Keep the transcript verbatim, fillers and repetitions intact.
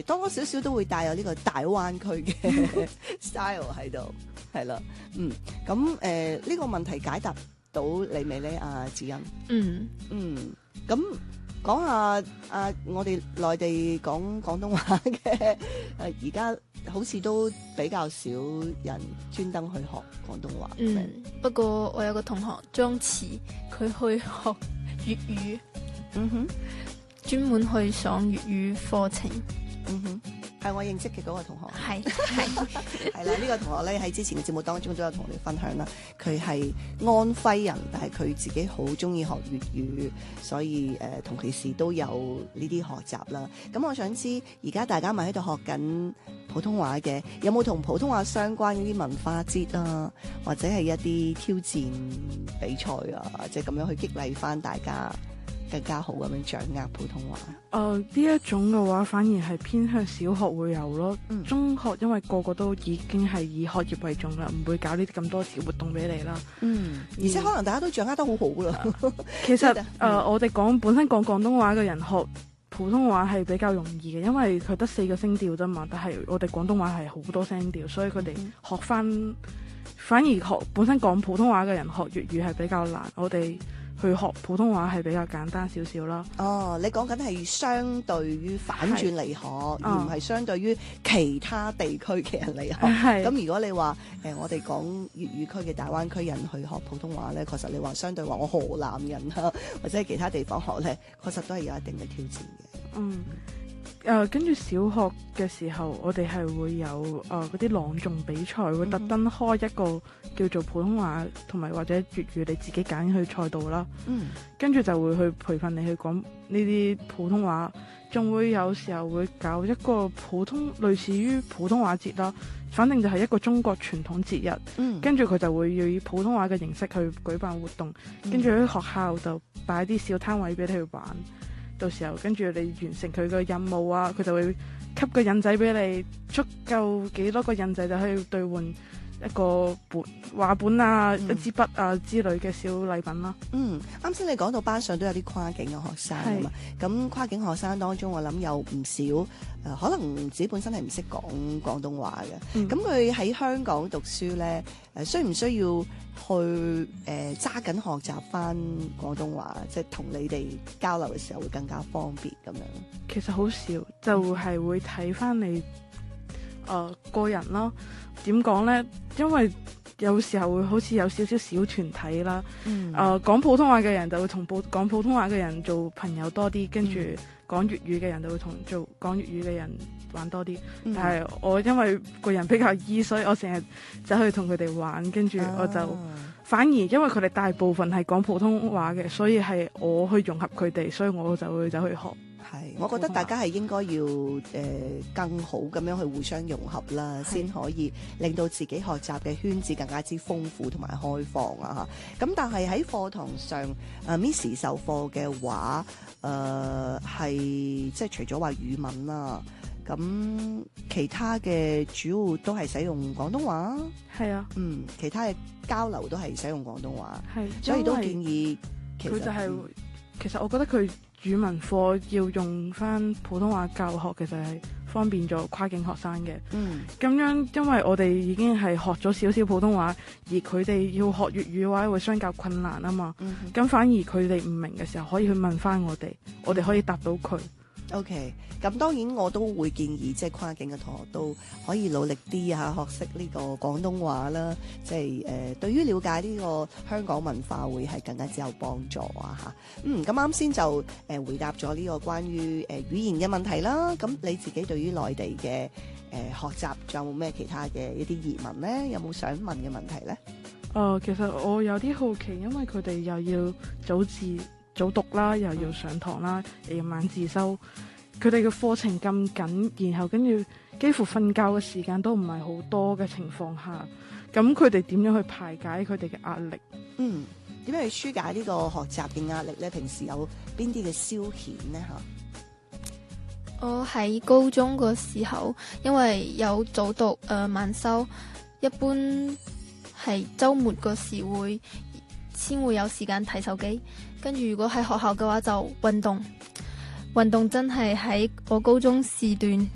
多多少少都會帶有呢個大灣區嘅 style 喺度，係啦，嗯，咁誒呢個問題解答到你未咧，阿子欣？ 嗯嗯，咁講下啊，我哋內地講廣東話嘅誒，而家好似都比較少人專登去學廣東話。 嗯，不過我有個同學張慈，佢去學粵語， 嗯哼， 專門去上粵語課程。 嗯哼，係我認識嘅嗰個同學。 係係係啦，呢個同學咧喺之前嘅節目當中都有同你分享啦。佢係安徽人，但係佢自己好中意學粵語，所以誒同其時都有呢啲學習啦。咁我想知而家大家咪喺度學緊普通話嘅，有冇同普通話相關嗰啲文化節啊，或者係一啲挑戰比賽啊，即係咁樣去激勵翻大家更加好咁樣掌握普通話？ 誒呢一種嘅話，反而係偏向小學會有咯。 嗯、中學因為個個都已經係以學業為重啦，唔會搞呢啲咁多小活動俾你啦。 嗯，而且可能大家都掌握得好好啦。 其實誒、呃，我哋講本身講廣東話嘅人學普通話係比較容易嘅，因為佢得四個聲調啫嘛。但係我哋廣東話係好多聲調，所以佢哋學翻、嗯、反而學本身講普通話嘅人學粵語係比較難。我哋去學普通話係比較簡單少少啦。 哦，你講緊係相對於反轉嚟學，而唔係相對於其他地區嘅人嚟學。咁如果你話誒、呃，我哋講粵語區嘅大灣區人去學普通話咧，確實你話相對話我河南人啊，或者係其他地方學咧，確實都係有一定嘅挑戰嘅。 嗯。誒跟住小學嘅時候，我哋係會有誒嗰啲朗誦比賽，會特登開一個叫做普通話同埋或者粵語你自己揀去賽道啦。嗯，跟住就會去培訓你去講呢啲普通話，仲會有時候會搞一個普通類似於普通話節啦。反正就係一個中國傳統節日。嗯，跟住佢就會要以普通話嘅形式去舉辦活動，跟住喺學校就擺啲小攤位俾你去玩。到時候跟住你完成佢個任務啊，佢就會給個印仔俾你，足夠幾多個印仔就可以兌換一個本畫本啊、嗯、一支筆啊之類嘅小禮品啦。嗯， 啱先你講到班上都有啲跨境嘅學生啊嘛，咁跨境學生當中我諗有唔少誒、呃，可能自己本身係唔識講廣東話嘅，咁佢喺香港讀書咧，誒、呃、需唔需要去誒揸緊學習翻廣東話，即係同你哋交流嘅時候會更加方便咁樣？ 其實好少，就係會睇翻你誒、呃、個人咯。點講呢？因為有時候會好似有少少小團體啦。嗯。誒、呃，講普通話嘅人就會同普講普通話嘅人做朋友多啲，跟住講粵語嘅人就會同做講粵語嘅人玩多啲。嗯、但係我因為個人比較 E，所以我成日走去同佢哋玩，跟住我就、啊、反而因為佢哋大部分係講普通話嘅，所以係我去融合佢哋，所以我就會走去學。 係，我覺得大家係應該要誒、呃、更好咁樣去互相融合啦，先可以令到自己學習嘅圈子更加之豐富同埋開放啊嚇。咁但係喺課堂上，啊 Miss 授課嘅話，誒、呃、係即係除咗話語文啦，咁其他嘅主要都係使用廣東話。係啊，嗯，其他嘅交流都係使用廣東話。係，所以都建議其實佢就係、是、其實我覺得佢。語文課要用翻普通話教學，其實係方便咗跨境學生嘅。嗯，咁樣因為我哋已經係學咗少少普通話，而佢哋要學粵語嘅話會相較困難啊嘛。咁、嗯、反而佢哋唔明嘅時候可以去問翻我哋，我哋可以答到佢。OK， 咁當然我都會建議即係跨境嘅同學都可以努力啲啊，學識呢個廣東話啦，即係誒對於了解呢個香港文化會係更加之有幫助啊嚇。嗯，咁啱先就誒、呃、回答咗呢個關於誒、呃、語言嘅問題啦。咁你自己對於內地嘅誒、呃、學習仲有冇咩其他嘅一啲疑問咧？有冇想問嘅問題咧？誒、呃，其實我有啲好奇，因為佢哋又要早自早讀啦，又要上堂啦，又要晚自修，佢哋嘅課程咁緊，然後跟住幾乎瞓覺嘅時間都唔係好多嘅情況下，咁佢哋點樣去排解佢哋嘅壓力？嗯，點樣去紓解呢個學習嘅壓力咧？平時有邊啲嘅消遣咧？吓，我喺高中嘅時候，因為有早讀誒、呃、晚修，一般係週末嗰時會先會有時間睇手機。跟住如果喺學校嘅話就運動，運動真係喺我高中時段